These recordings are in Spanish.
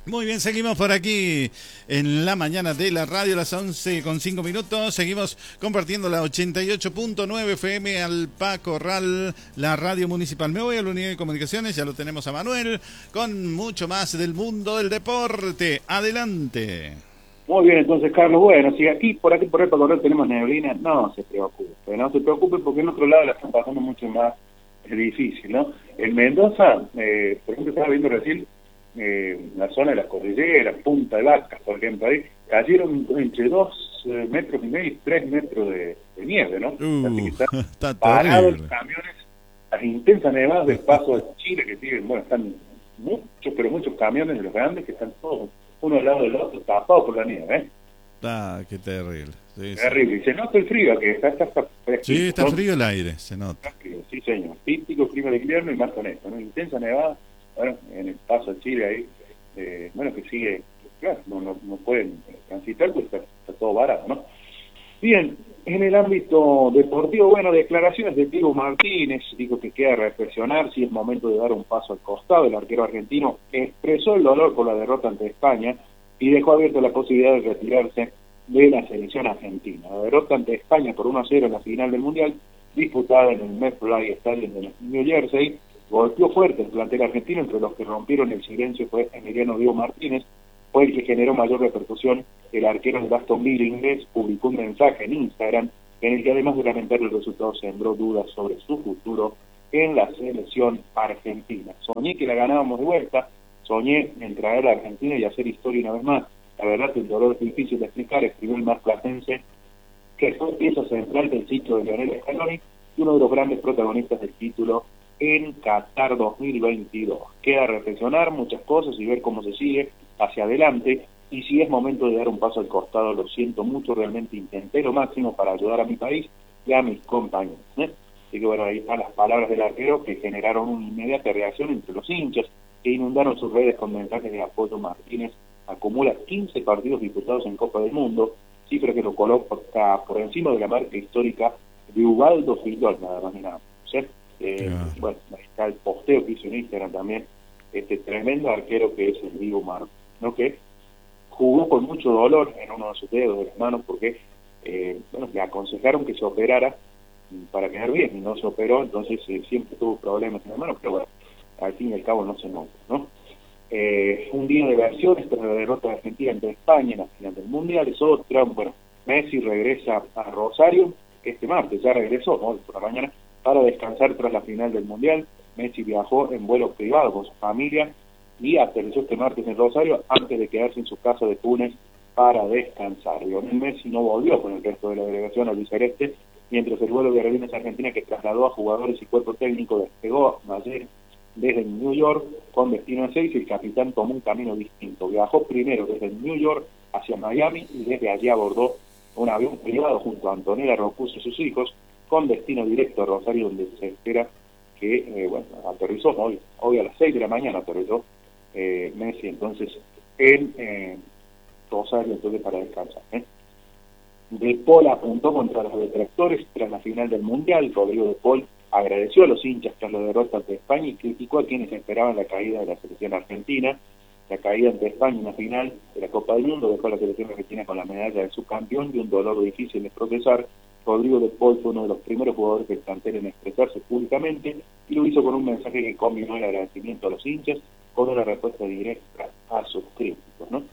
Muy bien, seguimos por aquí en la mañana de la radio, las 11:05. Seguimos compartiendo la 88.9 FM Alpa Corral, la radio municipal. Me voy a la unidad de comunicaciones, ya lo tenemos a Manuel, con mucho más del mundo del deporte. Adelante. Muy bien, entonces, Carlos, bueno, si por aquí por Alpa Corral tenemos neblina, no se preocupe porque en otro lado la están pasando mucho más difícil, ¿no? En Mendoza, por ejemplo, estaba viendo recién la zona de las cordilleras, Punta de Vacas, por ejemplo, ahí cayeron entre 2,5 metros y 3 metros de nieve, ¿no? Así que están Está parados terrible. los camiones, las intensas nevadas del paso de Chile que siguen, bueno, están muchos camiones de los grandes que están todos uno al lado del otro, tapados por la nieve, ¿eh? Qué terrible. Sí, Terrible. Y se nota el frío, que está fresquito. sí, está frío el aire, se nota. Está frío, sí, señor. Típico clima de invierno y más con esto, ¿no? Intensa nevada, bueno, en el paso a Chile ahí, bueno, que sigue, claro, no pueden transitar, pues está todo varado, ¿no? Bien, en el ámbito deportivo, bueno, declaraciones de Diego Martínez, dijo que queda reflexionar si es momento de dar un paso al costado. El arquero argentino expresó el dolor por la derrota ante España y dejó abierta la posibilidad de retirarse de la selección argentina. La derrota ante España por 1-0 en la final del Mundial, disputada en el MetLife Stadium de New Jersey, golpeó fuerte el plantel argentino. Entre los que rompieron el silencio fue Emiliano Diego Martínez, fue el que generó mayor repercusión. El arquero de Aston Villa inglés publicó un mensaje en Instagram en el que, además de lamentar el resultado, sembró dudas sobre su futuro en la selección argentina. Soñé que la ganábamos de vuelta, soñé en traer a la Argentina y hacer historia una vez más. La verdad que el dolor es difícil de explicar, escribió el marplatense, que fue pieza central del ciclo de Lionel Scaloni y uno de los grandes protagonistas del título en Qatar 2022. Queda reflexionar muchas cosas y ver cómo se sigue hacia adelante, y si es momento de dar un paso al costado. Lo siento mucho, realmente intenté lo máximo para ayudar a mi país y a mis compañeros, ¿eh? Así que bueno, ahí están las palabras del arquero, que generaron una inmediata reacción entre los hinchas, que inundaron sus redes con mensajes de apoyo. Martínez acumula 15 partidos disputados en Copa del Mundo, cifra que lo coloca por encima de la marca histórica de Ubaldo Fidol, nada más ni nada menos, ¿eh? Bueno, ahí está el posteo que hizo en Instagram también, este tremendo arquero que es el Diego Martínez, ¿no? Que jugó con mucho dolor en uno de sus dedos de las manos porque bueno, le aconsejaron que se operara para quedar bien y no se operó, entonces siempre tuvo problemas en las manos, pero bueno, al fin y al cabo no se nota, ¿no? Un día de versiones tras la derrota de Argentina ante España en la final del Mundial. Es otra. Bueno, Messi regresa a Rosario este martes, ya regresó, ¿no?, por la mañana, para descansar tras la final del Mundial. Messi viajó en vuelo privado con su familia y aterrizó este martes en Rosario antes de quedarse en su casa de Túnez para descansar. Lionel Messi no volvió con el resto de la delegación al albiceleste, mientras el vuelo de Aerolíneas Argentina, que trasladó a jugadores y cuerpo técnico, despegó ayer desde New York con destino a Ezeiza. El capitán tomó un camino distinto. Viajó primero desde New York hacia Miami y desde allí abordó un avión privado junto a Antonella Roccuzzo y sus hijos con destino directo a Rosario, donde se espera que, bueno, aterrizó hoy a las 6 de la mañana aterrizó Messi entonces en Rosario, entonces, para descansar, ¿eh? De Paul apuntó contra los detractores tras la final del Mundial. Rodrigo de Paul agradeció a los hinchas tras la derrota ante España y criticó a quienes esperaban la caída de la selección argentina. La caída ante España en la final de la Copa del Mundo dejó a la selección argentina con la medalla de subcampeón y un dolor difícil de procesar. Rodrigo de Paul fue uno de los primeros jugadores del plantel en expresarse públicamente y lo hizo con un mensaje que combinó el agradecimiento a los hinchas con una respuesta directa a sus críticos, ¿no?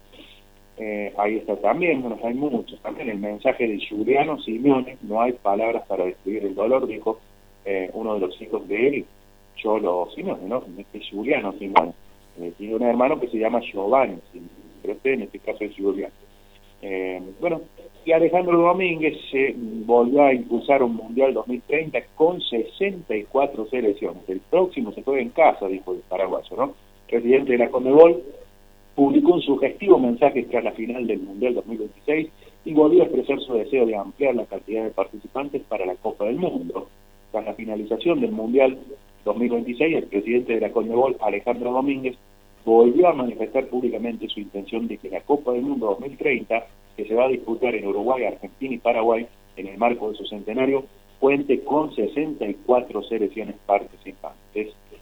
Ahí está también, bueno, hay muchos, también el mensaje de Giuliano Simeone: no hay palabras para describir el dolor, dijo uno de los hijos de él, Cholo Simeone, ¿no? Este Giuliano Simeone, tiene un hermano que se llama Giovanni Simeone, pero en este caso es Giuliano. Bueno, y Alejandro Domínguez volvió a impulsar un Mundial 2030 con 64 selecciones. El próximo se juega en casa, dijo el paraguayo, ¿no? Presidente de la Conmebol publicó un sugestivo mensaje tras la final del Mundial 2026 y volvió a expresar su deseo de ampliar la cantidad de participantes para la Copa del Mundo. Tras la finalización del Mundial 2026, el presidente de la Conmebol, Alejandro Domínguez, volvió a manifestar públicamente su intención de que la Copa del Mundo 2030, que se va a disputar en Uruguay, Argentina y Paraguay en el marco de su centenario, cuente con 64 selecciones participantes.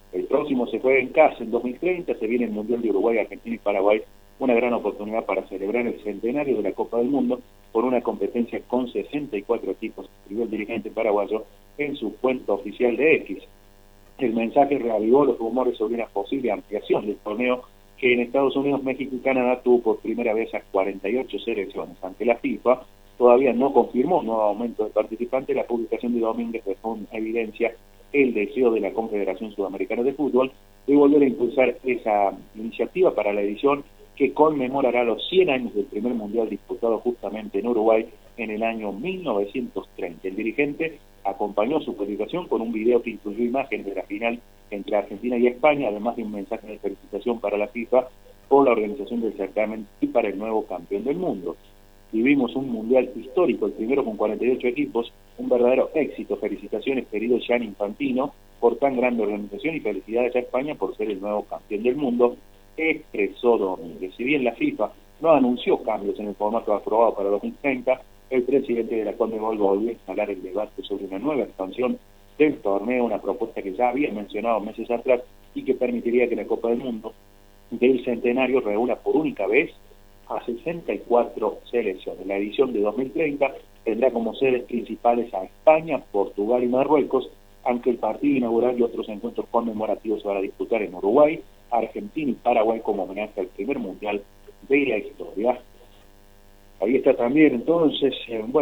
El próximo se juega en casa en 2030, se viene el Mundial de Uruguay, Argentina y Paraguay, una gran oportunidad para celebrar el centenario de la Copa del Mundo por una competencia con 64 equipos, escribió el dirigente paraguayo en su cuenta oficial de X. El mensaje reavivó los rumores sobre una posible ampliación del torneo que en Estados Unidos, México y Canadá tuvo por primera vez a 48 selecciones. Ante la FIFA, todavía no confirmó un nuevo aumento de participantes. La publicación de Domínguez dejó en evidencia el deseo de la Confederación Sudamericana de Fútbol de volver a impulsar esa iniciativa para la edición que conmemorará los 100 años del primer mundial disputado justamente en Uruguay en el año 1930. El dirigente acompañó su publicación con un video que incluyó imágenes de la final entre Argentina y España, además de un mensaje de felicitación para la FIFA por la organización del certamen y para el nuevo campeón del mundo. Vivimos un mundial histórico, el primero con 48 equipos, un verdadero éxito. Felicitaciones, querido Gianni Infantino, por tan grande organización y felicidades a España por ser el nuevo campeón del mundo, expresó Domínguez. Si bien la FIFA no anunció cambios en el formato aprobado para 2030, el presidente de la CONMEBOL volvió a instalar el debate sobre una nueva expansión del torneo, una propuesta que ya había mencionado meses atrás y que permitiría que la Copa del Mundo del Centenario reúna por única vez a 64 selecciones. La edición de 2030 tendrá como sedes principales a España, Portugal y Marruecos, aunque el partido inaugural y otros encuentros conmemorativos se van a disputar en Uruguay, Argentina y Paraguay como homenaje al primer mundial de la historia. Ahí está también, entonces,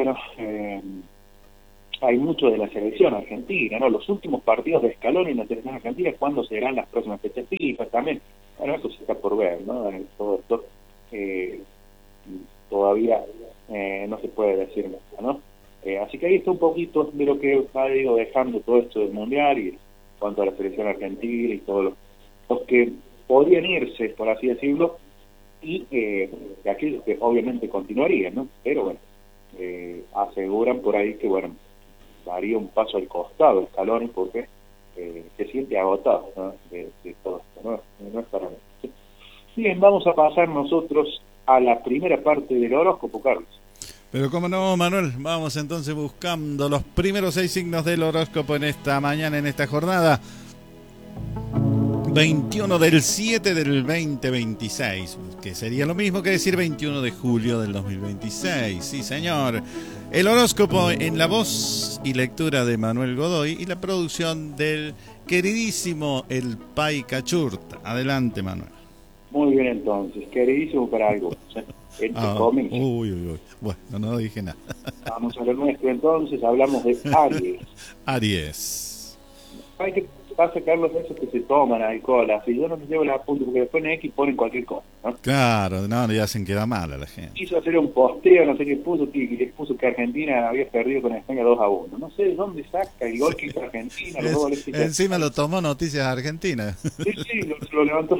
hay mucho de la selección argentina, ¿no? Los últimos partidos de Scaloni en la selección argentina, ¿cuándo serán las próximas fechas FIFA también? Bueno, eso se está por ver, ¿no? Todo esto todavía no se puede decir nada, ¿no? Así que ahí está un poquito de lo que va, dejando todo esto del Mundial y en cuanto a la selección argentina y todos los que podrían irse, por así decirlo, y de aquellos que obviamente continuarían, ¿no? Pero bueno, aseguran por ahí que, bueno, daría un paso al costado el Scaloni porque se siente agotado, ¿no? de todo esto, no es para mí. Bien, vamos a pasar nosotros a la primera parte del horóscopo, Carlos. Pero cómo no, Manuel, vamos entonces buscando los primeros 6 signos del horóscopo en esta mañana, en esta jornada 21 del 7 del 2026, que sería lo mismo que decir 21 de julio del 2026, sí señor. El horóscopo en la voz y lectura de Manuel Godoy y la producción del queridísimo El Pai Cachurt. Adelante, Manuel. Muy bien, entonces, queridísimo para algo. Uy. Bueno, no dije nada. Vamos a lo nuestro, entonces, hablamos de Aries. Aries. Hay que pasa, Carlos, esos que se toman alcohol, así yo no me llevo la punta porque después en X ponen cualquier cosa, ¿no? Claro, no, ya hacen queda mal a la gente. Quiso hacer un posteo, no sé qué puso, que puso que Argentina había perdido con España 2-1. No sé de dónde saca el gol que hizo Argentina. Los goles que encima lo tomó Noticias Argentina. Sí, lo levantó.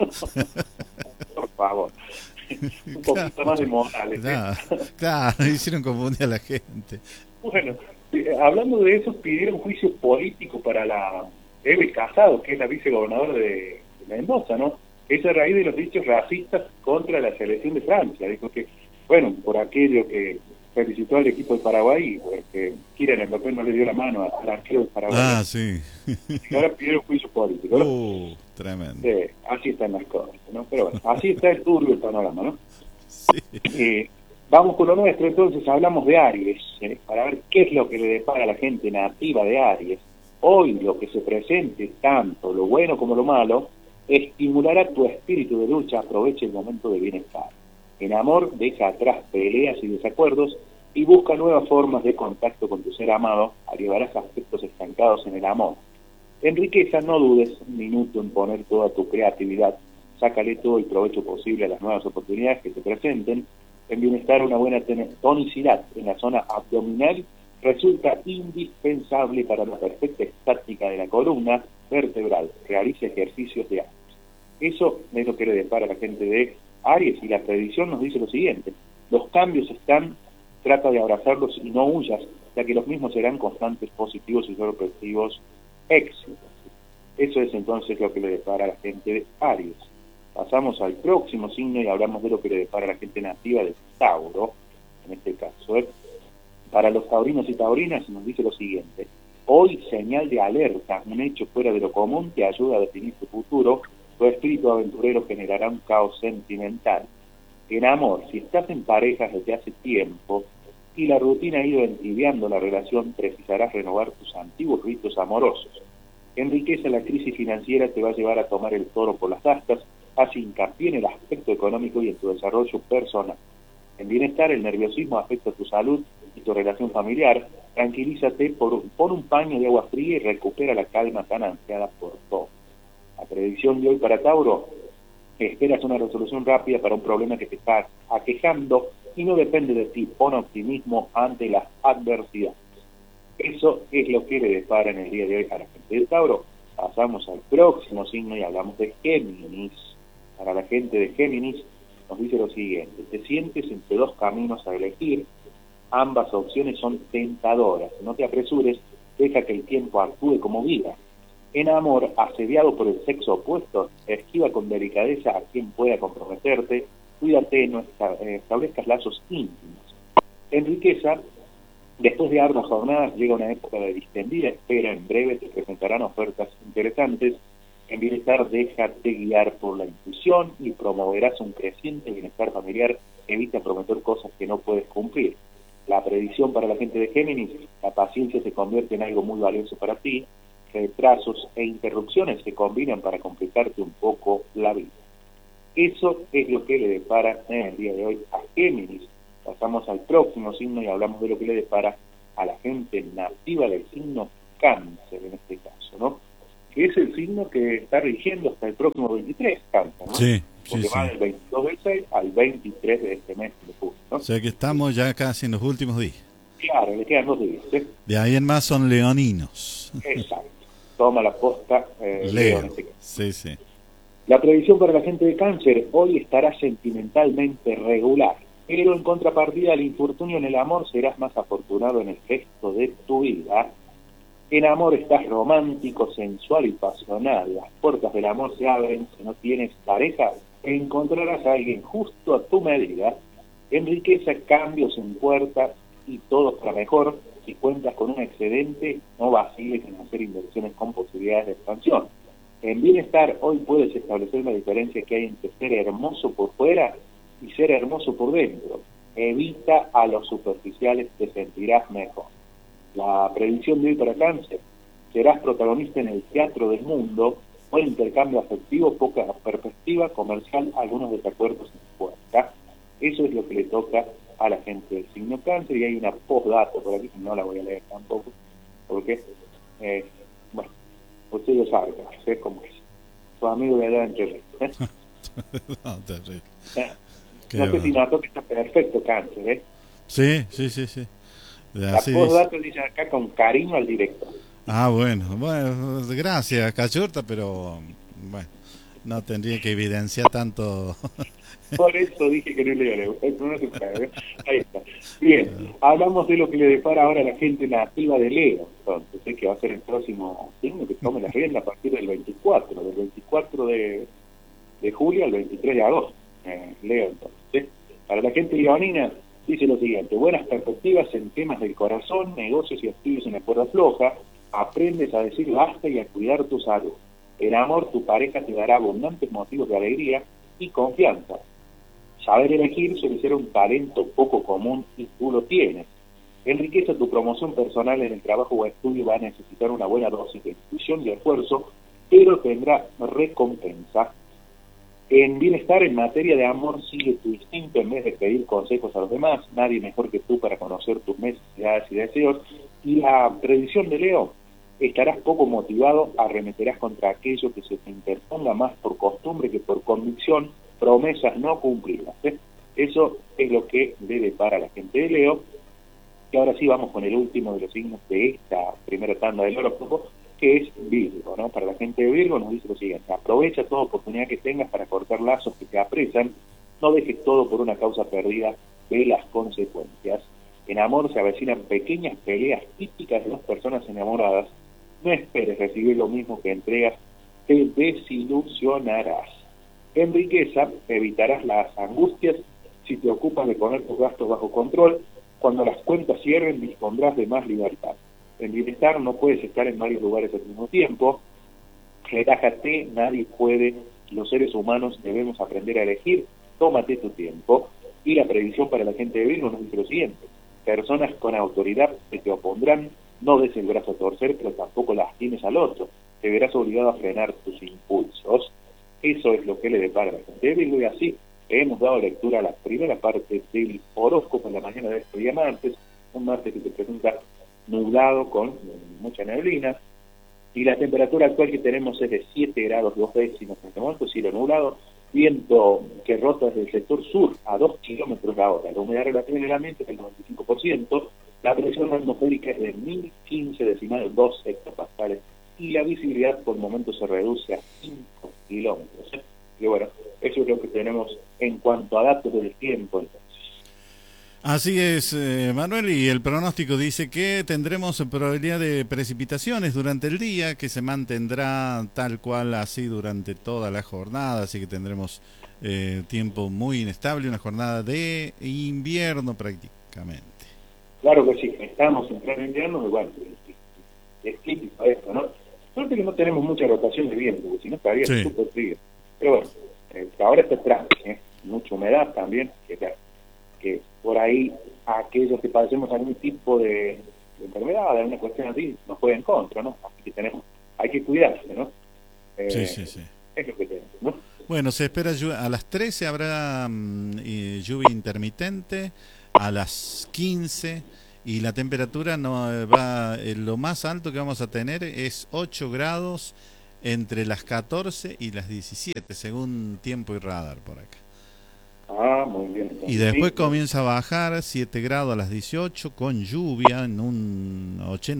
Por favor. Un poquito más de morales. Claro, hicieron confundir a la gente. Bueno, hablando de eso, pidieron juicio político para la Eve Casado, que es la vicegobernadora de Mendoza, ¿no? Es a raíz de los dichos racistas contra la selección de Francia. Dijo que, bueno, por aquello que felicitó al equipo de Paraguay, porque Kylian Mbappé no le dio la mano al arquero de Paraguay. Ah, sí. Y ahora pidieron juicio político, ¿no? Tremendo. Así están las cosas, ¿no? Pero bueno, así está el turbio el panorama, ¿no? Sí. Vamos con lo nuestro, entonces hablamos de Aries, para ver qué es lo que le depara a la gente nativa de Aries. Hoy lo que se presente, tanto lo bueno como lo malo, estimulará tu espíritu de lucha. Aprovecha el momento de bienestar. En amor, deja atrás peleas y desacuerdos y busca nuevas formas de contacto con tu ser amado. Arribarás a aspectos estancados en el amor. En riqueza, no dudes un minuto en poner toda tu creatividad. Sácale todo el provecho posible a las nuevas oportunidades que te presenten. En bienestar, una buena tonicidad en la zona abdominal resulta indispensable para la perfecta estática de la columna vertebral. Realiza ejercicios de Aries. Eso es lo que le depara a la gente de Aries, y la predicción nos dice lo siguiente: los cambios trata de abrazarlos y no huyas, ya que los mismos serán constantes, positivos y sorpresivos éxitos. Eso es entonces lo que le depara a la gente de Aries. Pasamos al próximo signo y hablamos de lo que le depara a la gente nativa de Tauro, en este caso. Para los taurinos y taurinas nos dice lo siguiente: Hoy, señal de alerta, un hecho fuera de lo común que ayuda a definir tu futuro. Tu espíritu aventurero generará un caos sentimental. En amor, si estás en pareja desde hace tiempo y la rutina ha ido entibiando la relación, precisarás renovar tus antiguos ritos amorosos. En riqueza, la crisis financiera te va a llevar a tomar el toro por las astas. Haz hincapié en el aspecto económico y en tu desarrollo personal. En bienestar, el nerviosismo afecta tu salud y tu relación familiar. Tranquilízate, pon un paño de agua fría y recupera la calma tan ansiada por todos. La predicción de hoy para Tauro: esperas una resolución rápida para un problema que te está aquejando y no depende de ti. Pon optimismo ante las adversidades. Eso es lo que le depara en el día de hoy a la gente de Tauro. Pasamos al próximo signo y hablamos de Géminis. Para la gente de Géminis nos dice lo siguiente: te sientes entre dos caminos a elegir. Ambas opciones son tentadoras. No te apresures, deja que el tiempo actúe como guía. En amor, asediado por el sexo opuesto, esquiva con delicadeza a quien pueda comprometerte. Cuídate, no establezcas lazos íntimos. En riqueza, después de arduas jornadas, llega una época de distendida espera. En breve te presentarán ofertas interesantes. En bienestar, déjate guiar por la intuición y promoverás un creciente bienestar familiar. Evita prometer cosas que no puedes cumplir. La predicción para la gente de Géminis: la paciencia se convierte en algo muy valioso para ti. Retrasos e interrupciones se combinan para complicarte un poco la vida. Eso es lo que le depara en el día de hoy a Géminis. Pasamos al próximo signo y hablamos de lo que le depara a la gente nativa del signo Cáncer, en este caso, ¿no? Que es el signo que está rigiendo hasta el próximo 23, Cáncer, ¿no? Sí, porque va del 22 del 6 al 23 de este mes de julio, ¿no? O sea que estamos ya casi en los últimos días. Claro, le quedan 2 días, ¿eh? De ahí en más son leoninos. Exacto. Toma la posta Leo en este caso. Sí, sí. La predicción para la gente de Cáncer: hoy estarás sentimentalmente regular, pero en contrapartida al infortunio en el amor serás más afortunado en el resto de tu vida. En amor estás romántico, sensual y pasional. Las puertas del amor se abren. Si no tienes pareja, encontrarás a alguien justo a tu medida. En riqueza, cambios en puerta y todo para mejor. Si cuentas con un excedente, no vaciles en hacer inversiones con posibilidades de expansión. En bienestar, hoy puedes establecer la diferencia que hay entre ser hermoso por fuera y ser hermoso por dentro. Evita a los superficiales, te sentirás mejor. La predicción de hoy para Cáncer: serás protagonista en el teatro del mundo. Buen intercambio afectivo, poca perspectiva comercial, algunos desacuerdos en puerta. Eso es lo que le toca a la gente del signo Cáncer. Y hay una postdata por aquí, no la voy a leer tampoco, porque, bueno, usted lo sabe, sé cómo es. Su amigo de allá en Chile. No, terrible. No sé si notó que está perfecto Cáncer, ¿eh? Sí, sí, sí, sí. La Así postdata dice acá: con cariño al director. Ah, bueno, gracias, Cachurta, pero bueno, no tendría que evidenciar tanto. Por eso dije que no le iba a no se puede, ¿eh? Ahí está. Bien, hablamos de lo que le depara ahora a la gente nativa de Leo. Entonces, sé que va a ser el próximo signo que tome la rienda a partir del 24 de julio al 23 de agosto. Leo, entonces, ¿sí? Para la gente leonina dice lo siguiente: buenas perspectivas en temas del corazón, negocios y estudios en la cuerda floja. Aprendes a decir basta y a cuidar tu salud. En amor, tu pareja te dará abundantes motivos de alegría y confianza. Saber elegir suele ser un talento poco común y tú lo tienes. En riqueza, tu promoción personal en el trabajo o estudio va a necesitar una buena dosis de intuición y esfuerzo, pero tendrá recompensa. En bienestar, en materia de amor, sigue tu instinto en vez de pedir consejos a los demás. Nadie mejor que tú para conocer tus necesidades y deseos. Y la predicción de Leo: estarás poco motivado, arremeterás contra aquello que se te interponga más por costumbre que por convicción, promesas no cumplidas. Eso es lo que le depara a la gente de Leo. Y ahora sí vamos con el último de los signos de esta primera tanda del horóscopo, que es Virgo, ¿no? Para la gente de Virgo nos dice lo siguiente: aprovecha toda oportunidad que tengas para cortar lazos que te apresan, no dejes todo por una causa perdida, ve las consecuencias. En amor se avecinan pequeñas peleas típicas de dos personas enamoradas. No esperes recibir lo mismo que entregas, te desilusionarás. En riqueza, evitarás las angustias si te ocupas de poner tus gastos bajo control. Cuando las cuentas cierren, dispondrás de más libertad. el bienestar no puedes estar en varios lugares al mismo tiempo. Relájate, nadie puede, los seres humanos debemos aprender a elegir, tómate tu tiempo. Y la previsión para la gente de Virgo nos dice lo siguiente: personas con autoridad se te opondrán, no des el brazo a torcer, pero tampoco lastimes al otro, te verás obligado a frenar tus impulsos. Eso es lo que le depara a la gente de Virgo, y así hemos dado lectura a la primera parte del horóscopo en la mañana de este día martes, un martes que se presenta nublado con mucha neblina, y la temperatura actual que tenemos es de 7 grados 2 décimos en este momento, cielo nublado, viento que rota desde el sector sur a 2 kilómetros la hora, la humedad relativa en el ambiente es del 95%, la presión atmosférica es de 1015 decimales 2 hectopascales, y la visibilidad por momentos se reduce a 5 kilómetros. Y bueno, eso es lo que tenemos en cuanto a datos del tiempo. Entonces, así es, Manuel, y el pronóstico dice que tendremos probabilidad de precipitaciones durante el día, que se mantendrá tal cual así durante toda la jornada, así que tendremos tiempo muy inestable, una jornada de invierno prácticamente. Claro que sí, estamos en pleno invierno, igual, es típico esto, ¿no? Suerte que no tenemos mucha rotación de viento, porque si no estaría súper frío. Pero bueno, ahora está tranqui, mucha humedad también, que por ahí aquellos que padecemos algún tipo de enfermedad, de alguna cuestión así, nos juega en contra, ¿no? Así que hay que cuidarse, ¿no? Sí. Es lo que tenemos, ¿no? Bueno, se espera a las 13 habrá lluvia intermitente, a las 15, y la temperatura no va, lo más alto que vamos a tener es 8 grados entre las 14 y las 17, según tiempo y radar por acá. Ah, muy bien. Entonces, y después comienza a bajar 7 grados a las 18 con lluvia en un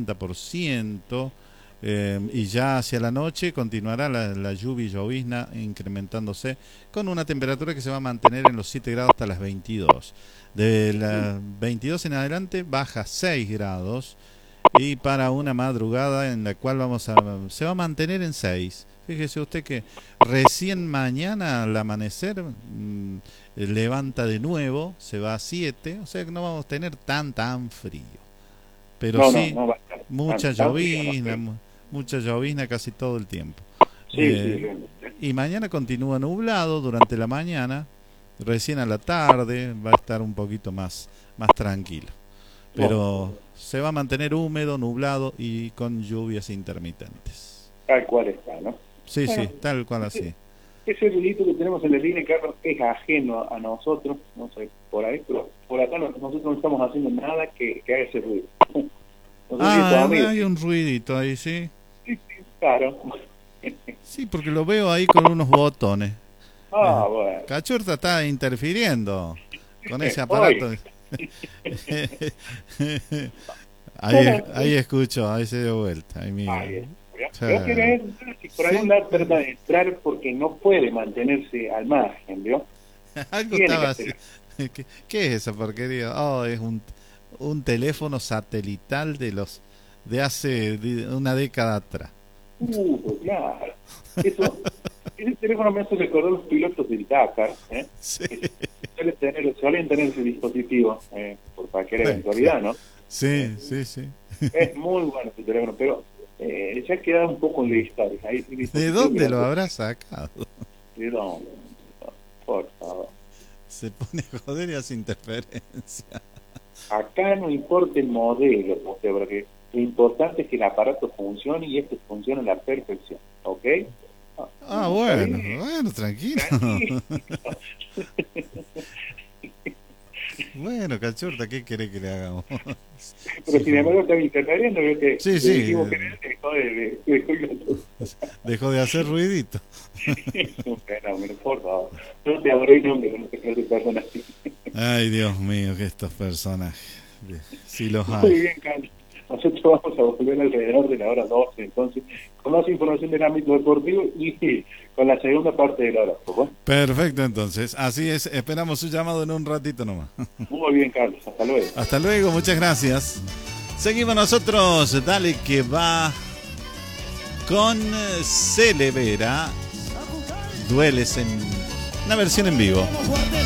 80%, y ya hacia la noche continuará la lluvia y llovizna incrementándose con una temperatura que se va a mantener en los 7 grados hasta las 22. De las 22 en adelante baja 6 grados y para una madrugada en la cual se va a mantener en 6. Fíjese usted que recién mañana al amanecer levanta de nuevo, se va a 7, o sea que no vamos a tener tan frío. Pero no va a estar mucha llovizna, mucha llovizna casi todo el tiempo. Sí. Y mañana continúa nublado durante la mañana, recién a la tarde va a estar un poquito más tranquilo. Pero se va a mantener húmedo, nublado y con lluvias intermitentes. Tal cual está, ¿no? Sí, bueno, tal cual así. Ese ruidito que tenemos en la línea, Carlos, es ajeno a nosotros, no sé, por ahí, pero por acá nosotros no estamos haciendo nada que haga ese ruido. Hay un ruidito ahí, sí. Sí, claro. Sí, porque lo veo ahí con unos botones. Bueno. Cachurta está interfiriendo con ese aparato. Ahí escucho, ahí se dio vuelta. Ahí mira. Creo que por algún lado trata de entrar porque no puede mantenerse al margen, ¿vio? Algo estaba así. ¿Qué es esa porquería? Es un teléfono satelital de hace una década atrás. Claro. Ese teléfono me hace recordar los pilotos del Dakar, Sí. Suelen tener ese dispositivo por cualquier eventualidad, ¿no? Sí. Es muy bueno ese teléfono, pero ya ha quedado un poco en la historia. ¿De dónde lo habrá sacado? ¿De dónde? Por favor. Se pone a joder y hace interferencia. Acá no importa el modelo, porque lo importante es que el aparato funcione y este funciona a la perfección, ¿ok? Bueno, tranquilo. Bueno, Cachurta, ¿qué querés que le hagamos? Pero sin embargo está interfiriendo, veo que sí. Dejó de hacer ruidito. Un fenómeno, por favor. No te abro el nombre, no te creo que personas así. Ay, Dios mío, que estos personajes. Sí los hay. Muy bien, Carlos. Nosotros vamos a volver alrededor de la hora 12, entonces, con más información del ámbito deportivo y con la segunda parte de la hora. ¿No? Perfecto, entonces. Así es, esperamos su llamado en un ratito nomás. Muy bien, Carlos. Hasta luego. Hasta luego, muchas gracias. Seguimos nosotros, dale que va con Celevera. Dueles en una versión en vivo.